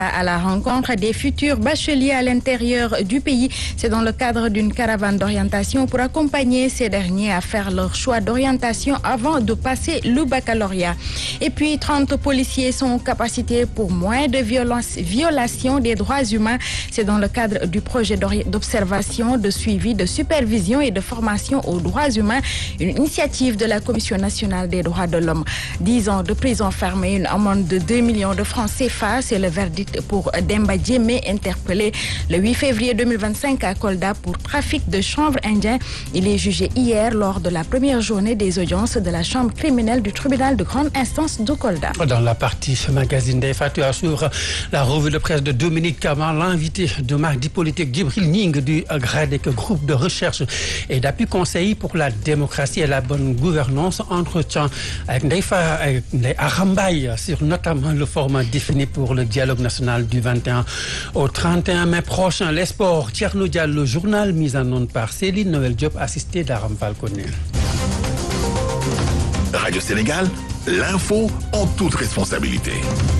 à la rencontre des futurs bacheliers à l'intérieur du pays. C'est dans le cadre d'une caravane d'orientation pour accompagner ces derniers à faire leur choix d'orientation avant de passer le baccalauréat. Et puis 30 policiers sont capacités pour moins de violations des droits humains. C'est dans le cadre du projet d'observation, de suivi, de supervision et de formation aux droits humains, une initiative de la Commission nationale des droits de l'homme. 10 ans de prison ferme et une amende de 2 millions de francs CFA, c'est le verdict pour Demba Djemé, interpellé le 8 février 2025 à Kolda pour trafic de chanvre indien. Il est jugé hier lors de la première journée des audiences de la chambre criminelle du tribunal de grande instance de Kolda. Dans la partie magazine des Fatou sur la revue de presse de Dominique Kamar, l'invité de mardi politique Djibril Ning du GRADEC, groupe de recherche et d'appui conseil pour la démocratie et la bonne gouvernance, entretient avec Ndeye Arambaye sur notamment le format défini pour le dialogue national du 21 au 31 mai prochain. Les sports, Thierno Diallo, le journal mis en onde par Céline Noël Diop, assisté d'Aram Falconet. Radio Sénégal, l'info en toute responsabilité.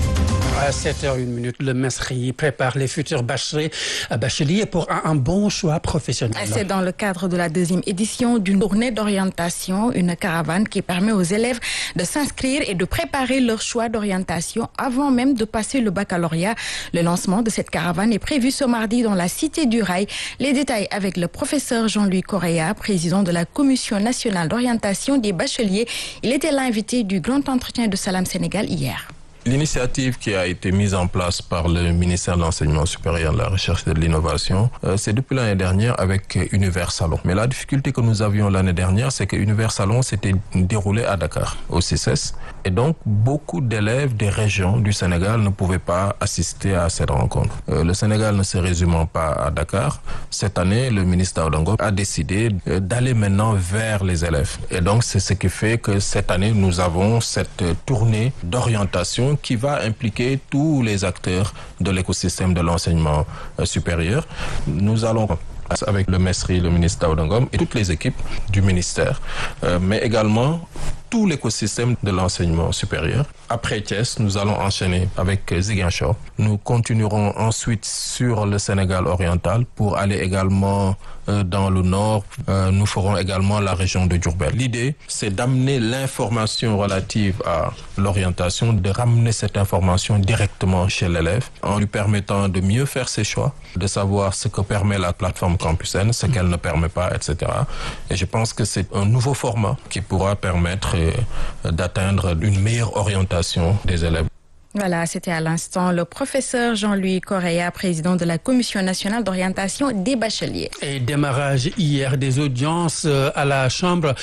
À 7h01, le Mesri prépare les futurs bacheliers pour un bon choix professionnel. C'est dans le cadre de la deuxième édition d'une tournée d'orientation, une caravane qui permet aux élèves de s'inscrire et de préparer leur choix d'orientation avant même de passer le baccalauréat. Le lancement de cette caravane est prévu ce mardi dans la Cité du Rail. Les détails avec le professeur Jean-Louis Correa, président de la Commission nationale d'orientation des bacheliers. Il était l'invité du grand entretien de Salam Sénégal hier. L'initiative qui a été mise en place par le ministère de l'Enseignement supérieur, de la Recherche et de l'Innovation, c'est depuis l'année dernière avec Univers Salon. Mais la difficulté que nous avions l'année dernière, c'est que Univers Salon s'était déroulé à Dakar, au CICES. Et donc, beaucoup d'élèves des régions du Sénégal ne pouvaient pas assister à cette rencontre. Le Sénégal ne se résumant pas à Dakar, cette année, le ministère d'Ango a décidé d'aller maintenant vers les élèves. Et donc, c'est ce qui fait que cette année, nous avons cette tournée d'orientation qui va impliquer tous les acteurs de l'écosystème de l'enseignement supérieur. Nous allons avec le MESRI, le ministère d'Angom et toutes les équipes du ministère, mais également tout l'écosystème de l'enseignement supérieur. Après Thiès, nous allons enchaîner avec Ziguinchor. Nous continuerons ensuite sur le Sénégal oriental pour aller également dans le nord. Nous ferons également la région de Diourbel. L'idée, c'est d'amener l'information relative à l'orientation, de ramener cette information directement chez l'élève en lui permettant de mieux faire ses choix, de savoir ce que permet la plateforme Campus N, ce qu'elle ne permet pas, etc. Et je pense que c'est un nouveau format qui pourra permettre d'atteindre une meilleure orientation des élèves. Voilà, c'était à l'instant le professeur Jean-Louis Correa, président de la Commission nationale d'orientation des bacheliers. Et démarrage hier des audiences à la chambre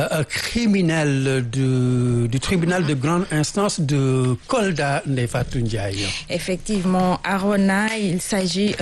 criminelle du tribunal de grande instance de Kolda, Ndeye Fatou Ndiaye. Effectivement, Arona, il s'agit,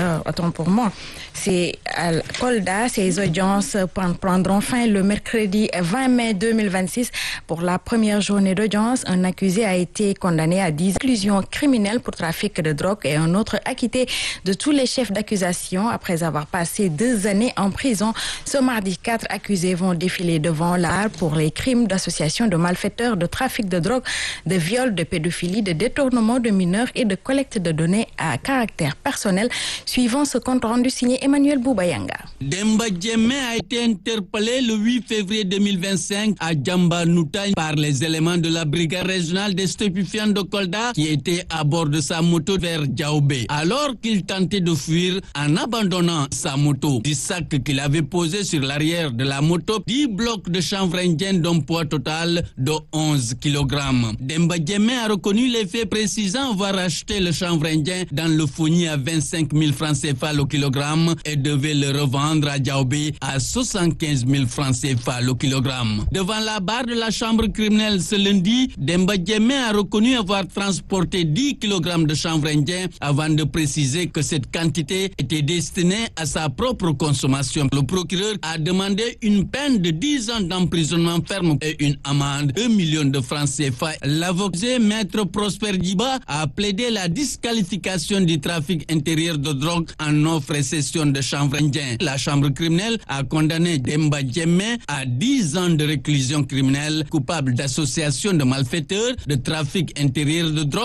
c'est à Kolda, ces audiences prendront fin le mercredi 20 mai 2026. Pour la première journée d'audience, un accusé a été condamné à 10 réclusion criminelle pour trafic de drogue et un autre acquitté de tous les chefs d'accusation après avoir passé 2 années en prison. Ce mardi, 4 accusés vont défiler devant l'art pour les crimes d'association de malfaiteurs, de trafic de drogue, de viol, de pédophilie, de détournement de mineurs et de collecte de données à caractère personnel. Suivant ce compte rendu signé Emmanuel Boubayanga. Demba Djemé a été interpellé le 8 février 2025 à Djamba Noutagne par les éléments de la brigade régionale des stupéfiants de Kolda qui était à bord de sa moto vers Diaobé. Alors qu'il tentait de fuir en abandonnant sa moto, du sac qu'il avait posé sur l'arrière de la moto, 10 blocs de chanvre indien d'un poids total de 11 kg. Demba Djemé a reconnu les faits précisant avoir acheté le chanvre indien dans le Fougni à 25 000 francs CFA le kilogramme et devait le revendre à Diaobé à 75 000 francs CFA le kilogramme. Devant la barre de la chambre criminelle ce lundi, Demba Djemé a reconnu avoir transporté 10 kg de chanvre indien avant de préciser que cette quantité était destinée à sa propre consommation. Le procureur a demandé une peine de 10 ans d'emprisonnement ferme et une amende de 1 million de francs CFA. L'avocat maître Prosper Diba a plaidé la disqualification du trafic intérieur de drogue en offre et cession de chanvre indien. La chambre criminelle a condamné Demba Djemé à 10 ans de réclusion criminelle coupable d'association de malfaiteurs, de trafic intérieur de drogue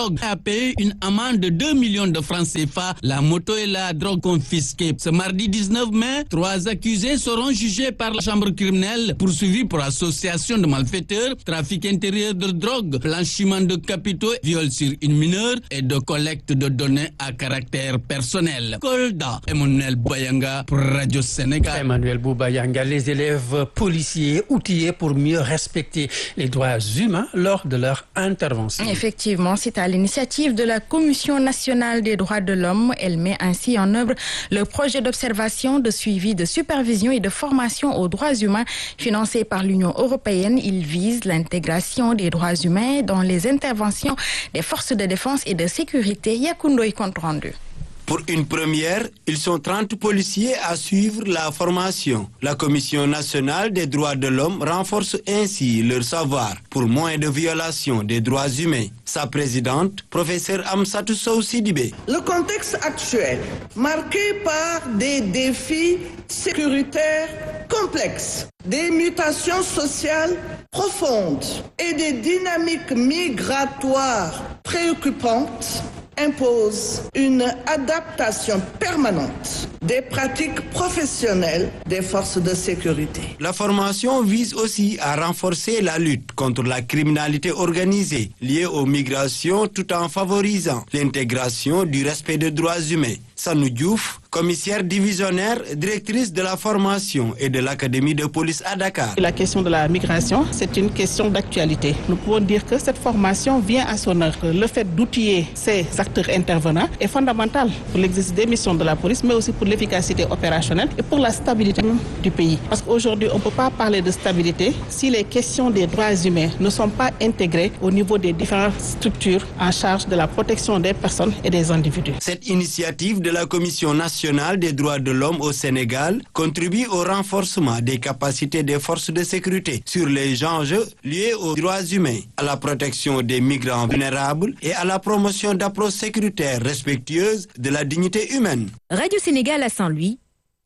drogue a payé une amende de 2 millions de francs CFA, la moto et la drogue confisquée. Ce mardi 19 mai, 3 accusés seront jugés par la chambre criminelle, poursuivis pour association de malfaiteurs, trafic intérieur de drogue, blanchiment de capitaux, viol sur une mineure et de collecte de données à caractère personnel. Kolda, Emmanuel Bouyanga pour Radio Sénégal. Emmanuel Bouyanga, les élèves policiers outillés pour mieux respecter les droits humains lors de leur intervention. Effectivement, c'est à l'initiative de la Commission nationale des droits de l'homme. Elle met ainsi en œuvre le projet d'observation, de suivi, de supervision et de formation aux droits humains financé par l'Union européenne. Il vise l'intégration des droits humains dans les interventions des forces de défense et de sécurité. Yakundoy compte rendu. Pour une première, ils sont 30 policiers à suivre la formation. La Commission nationale des droits de l'homme renforce ainsi leur savoir pour moins de violations des droits humains. Sa présidente, professeure Amsatou Sow Sidibé. Le contexte actuel, marqué par des défis sécuritaires complexes, des mutations sociales profondes et des dynamiques migratoires préoccupantes, impose une adaptation permanente des pratiques professionnelles des forces de sécurité. La formation vise aussi à renforcer la lutte contre la criminalité organisée liée aux migrations tout en favorisant l'intégration du respect des droits humains. Sanou Diouf, commissaire divisionnaire, directrice de la formation et de l'Académie de police à Dakar. La question de la migration, c'est une question d'actualité. Nous pouvons dire que cette formation vient à son heure. Le fait d'outiller ces acteurs intervenants est fondamental pour l'exercice des missions de la police, mais aussi pour l'efficacité opérationnelle et pour la stabilité du pays. Parce qu'aujourd'hui, on ne peut pas parler de stabilité si les questions des droits humains ne sont pas intégrées au niveau des différentes structures en charge de la protection des personnes et des individus. Cette initiative de la Commission nationale des droits de l'homme au Sénégal contribue au renforcement des capacités des forces de sécurité sur les enjeux liés aux droits humains, à la protection des migrants vulnérables et à la promotion d'approches sécuritaires respectueuses de la dignité humaine. Radio Sénégal à Saint-Louis,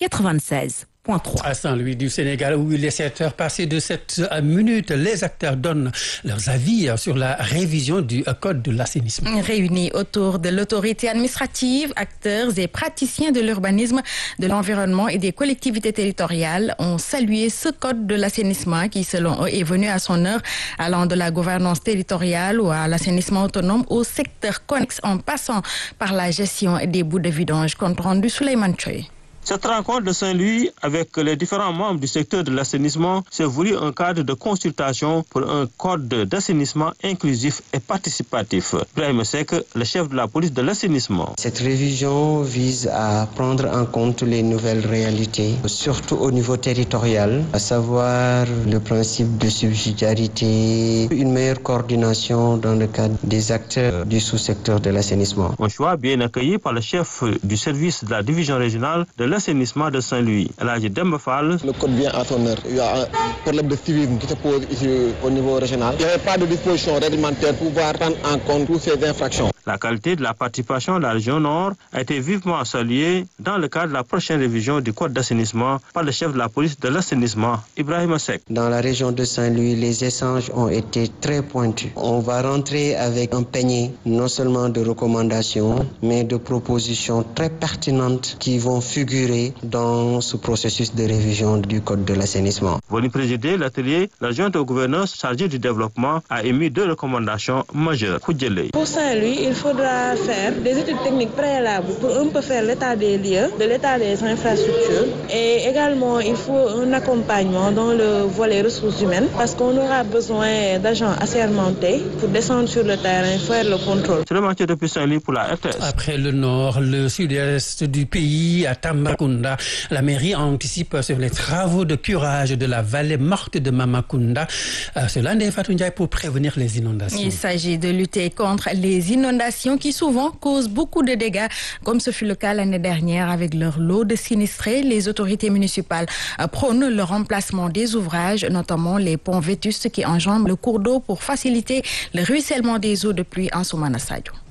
96.3. À Saint-Louis du Sénégal, où il est 7 heures passées de 7 minutes, les acteurs donnent leurs avis sur la révision du Code de l'assainissement. Réunis autour de l'autorité administrative, acteurs et praticiens de l'urbanisme, de l'environnement et des collectivités territoriales ont salué ce Code de l'assainissement qui, selon eux, est venu à son heure, allant de la gouvernance territoriale ou à l'assainissement autonome au secteur connexe en passant par la gestion des boues de vidange. Compte rendu Souleymane Choy. Cette rencontre de Saint-Louis avec les différents membres du secteur de l'assainissement s'est voulu un cadre de consultation pour un code d'assainissement inclusif et participatif. Ibrahim Seck, le chef de la police de l'assainissement. Cette révision vise à prendre en compte les nouvelles réalités, surtout au niveau territorial, à savoir le principe de subsidiarité, une meilleure coordination dans le cadre des acteurs du sous-secteur de l'assainissement. Un choix bien accueilli par le chef du service de la division régionale de l'assainissement de Saint-Louis. Demba Fall. Le code vient à son heure. Il y a un problème de civisme qui se pose ici au niveau régional. Il n'y avait pas de disposition réglementaire pour pouvoir prendre en compte toutes ces infractions. La qualité de la participation de la région Nord a été vivement saluée dans le cadre de la prochaine révision du code d'assainissement par le chef de la police de l'assainissement, Ibrahim Seck. Dans la région de Saint-Louis, les échanges ont été très pointus. On va rentrer avec un panier non seulement de recommandations, mais de propositions très pertinentes qui vont figurer dans ce processus de révision du code de l'assainissement. Venu présider l'atelier, l'adjointe au gouverneur chargé du développement a émis 2 recommandations majeures. Pour Saint-Louis, il faudra faire des études techniques préalables pour un peu faire l'état des lieux, de l'état des infrastructures. Et également, il faut un accompagnement dans le volet ressources humaines parce qu'on aura besoin d'agents assermentés pour descendre sur le terrain, faire le contrôle. C'est le match depuis Saint-Louis pour la RTS. Après le nord, le sud-est du pays, à Tambacounda, la mairie anticipe sur les travaux de curage de la vallée morte de Mamakunda. Cela n'est pas pour prévenir les inondations. Il s'agit de lutter contre les inondations qui souvent causent beaucoup de dégâts, comme ce fut le cas l'année dernière avec leur lot de sinistrés. Les autorités municipales prônent le remplacement des ouvrages, notamment les ponts vétustes qui enjambent le cours d'eau pour faciliter le ruissellement des eaux de pluie en Soumana Sadio.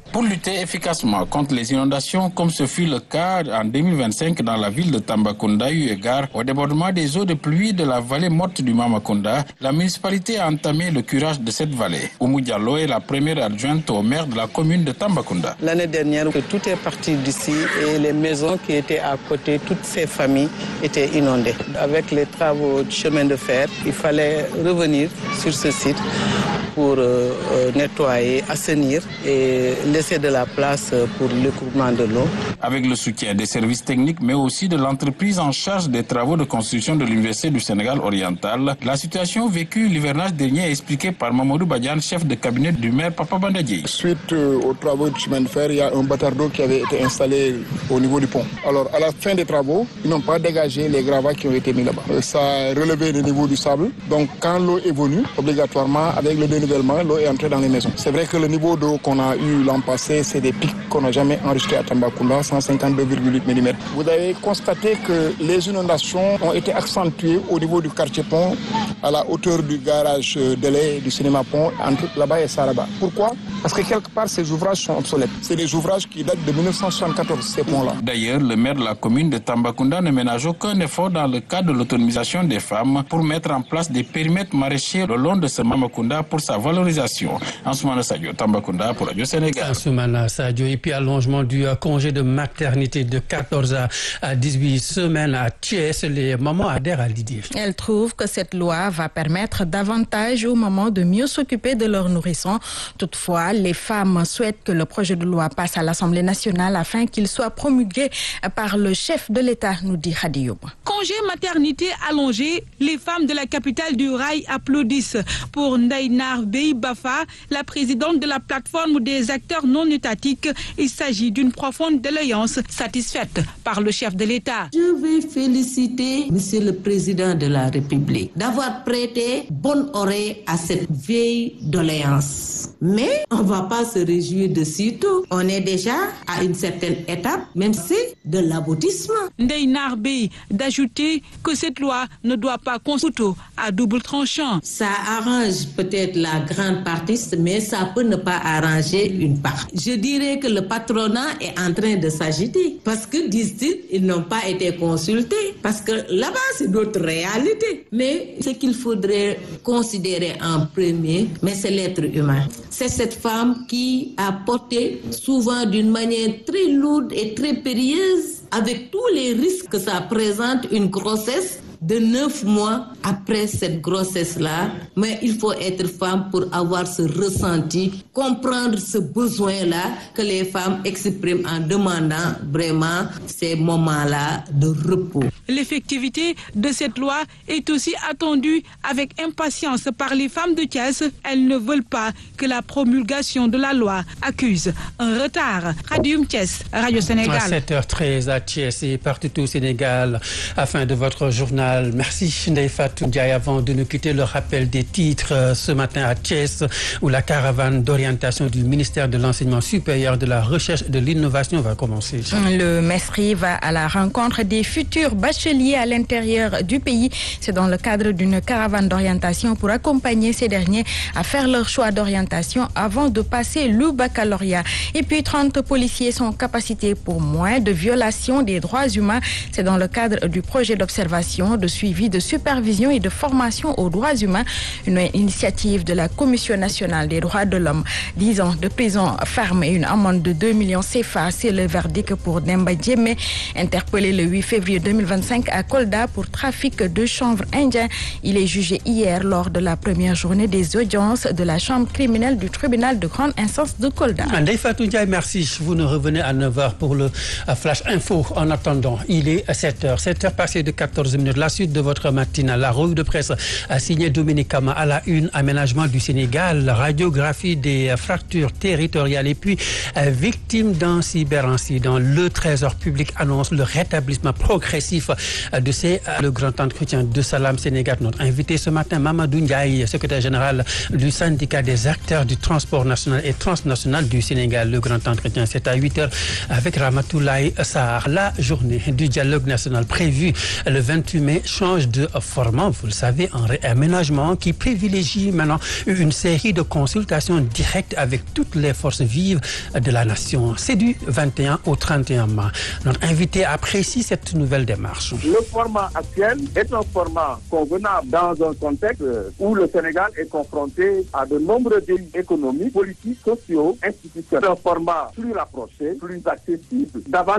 Pour lutter efficacement contre les inondations, comme ce fut le cas en 2025 dans la ville de Tambacounda, eu égard au débordement des eaux de pluie de la vallée morte du Mamakunda, la municipalité a entamé le curage de cette vallée. Oumou Diallo est la première adjointe au maire de la commune de Tambacounda. L'année dernière, tout est parti d'ici et les maisons qui étaient à côté, toutes ces familles étaient inondées. Avec les travaux de chemin de fer, il fallait revenir sur ce site pour nettoyer, assainir et laisser de la place pour l'écoulement de l'eau. Avec le soutien des services techniques, mais aussi de l'entreprise en charge des travaux de construction de l'Université du Sénégal oriental, la situation vécue l'hivernage dernier est expliquée par Mamadou Badiane, chef de cabinet du maire Papa Bandadji. Suite aux travaux du chemin de fer, il y a un bâtard d'eau qui avait été installé au niveau du pont. Alors, à la fin des travaux, ils n'ont pas dégagé les gravats qui ont été mis là-bas. Ça a relevé le niveau du sable. Donc, quand l'eau est venue, obligatoirement, avec le dénivellement, l'eau est entrée dans les maisons. C'est vrai que le niveau d'eau qu'on a eu l'an passé, c'est des pics qu'on n'a jamais enregistrés à Tambacounda, 152,8 mm. Vous avez constaté que les inondations ont été accentuées au niveau du quartier pont, à la hauteur du garage de lait du cinéma pont, entre là-bas et ça là-bas. Pourquoi? Parce que quelque part, ces ouvrages sont obsolètes. C'est des ouvrages qui datent de 1974, ces ponts-là. D'ailleurs, le maire de la commune de Tambacounda ne ménage aucun effort dans le cadre de l'autonomisation des femmes pour mettre en place des périmètres maraîchers le long de ce Mamakunda pour sa valorisation. Ansoumana Sadio, Tambacounda pour Radio Sénégal. Ansoumana Sadio, et puis allongement du congé de maternité de 14 à 18 semaines à Thiès, les mamans adhèrent à l'idée. Elle trouve que cette loi va permettre davantage aux mamans de mieux s'occuper de leurs nourrissons. Toutefois, les femmes souhaitent que le projet de loi passe à l'Assemblée nationale afin qu'il soit promulgué par le chef de l'État, nous dit Khady Youm. Congé maternité allongé, les femmes de la capitale du rail applaudissent. Pour Ndeynar Bey Bafa, la présidente de la plateforme des acteurs non étatiques, il s'agit d'une profonde doléance satisfaite par le chef de l'État. Je vais féliciter Monsieur le Président de la République d'avoir prêté bonne oreille à cette vieille doléance. Mais on ne va pas se réjouir de sitôt. On est déjà à une certaine étape, même si de l'aboutissement. Ndeynar Bey d'ajouter que cette loi ne doit pas couteau à double tranchant. Ça arrange peut-être la grande partie, mais ça peut ne pas arranger une part. Je dirais que le patronat est en train de s'agiter parce que, disent-ils, ils n'ont pas été consultés. Parce que là-bas, c'est d'autres réalités. Mais ce qu'il faudrait considérer en premier, mais c'est l'être humain. C'est cette femme qui a porté souvent d'une manière très lourde et très périlleuse, avec tous les risques que ça présente, une grossesse de 9 mois après cette grossesse-là. Mais il faut être femme pour avoir ce ressenti, comprendre ce besoin-là que les femmes expriment en demandant vraiment ces moments-là de repos. L'effectivité de cette loi est aussi attendue avec impatience par les femmes de Thiès. Elles ne veulent pas que la promulgation de la loi accuse un retard. Radio Thiès, Radio Sénégal. À 7h13 à Thiès et partout au Sénégal, à fin de votre journal. Merci Ndeye Fatou Ndiaye. Avant de nous quitter, le rappel des titres ce matin à Thiès, où la caravane d'orientation du ministère de l'Enseignement supérieur, de la Recherche et de l'Innovation va commencer. Le MESRI va à la rencontre des futurs bacheliers à l'intérieur du pays. C'est dans le cadre d'une caravane d'orientation pour accompagner ces derniers à faire leur choix d'orientation avant de passer le baccalauréat. Et puis 30 policiers sont capacités pour moins de violations des droits humains. C'est dans le cadre du projet d'observation, de suivi, de supervision et de formation aux droits humains, une initiative de la Commission nationale des droits de l'homme. 10 ans de prison ferme et une amende de 2 millions CFA, c'est le verdict pour Demba Djemé, interpellé le 8 février 2025 à Kolda pour trafic de chanvre indien. Il est jugé hier lors de la première journée des audiences de la chambre criminelle du tribunal de grande instance de Kolda. Ndeye Fatou Ndiaye, merci. Vous nous revenez à 9h pour le Flash Info. En attendant, il est 7h. 7h passées de 14 minutes. La suite de votre matinale, la revue de presse a signé Dominique Kama à la une, aménagement du Sénégal, radiographie des fractures territoriales et puis victime d'un cyberincident. Le Trésor public annonce le rétablissement progressif de le grand entretien de Salam Sénégal. Notre invité ce matin, Mamadou Ndiaye, secrétaire général du syndicat des acteurs du transport national et transnational du Sénégal. Le grand entretien, c'est à 8h avec Ramatoulaye Sarr. La journée du dialogue national prévue le 28 mai mais change de format, vous le savez, un réaménagement qui privilégie maintenant une série de consultations directes avec toutes les forces vives de la nation. C'est du 21 au 31 mars. Notre invité apprécie cette nouvelle démarche. Le format actuel est un format convenable dans un contexte où le Sénégal est confronté à de nombreux défis économiques, politiques, sociaux, institutionnels. Un format plus rapproché, plus accessible, davantage